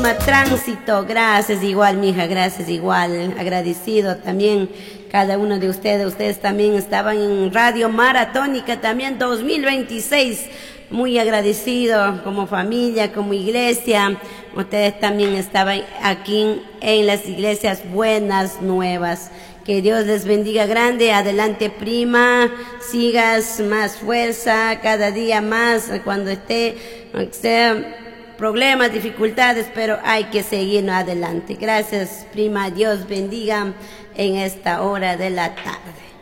prima Tránsito, gracias igual, mija, gracias igual, agradecido también cada uno de ustedes también estaban en Radio Maratónica también 2026, muy agradecido como familia, como iglesia, ustedes también estaban aquí en las iglesias buenas, nuevas. Que Dios les bendiga grande, adelante prima, sigas más fuerza, cada día más, cuando esté problemas, dificultades, pero hay que seguir adelante. Gracias prima, Dios bendiga en esta hora de la tarde.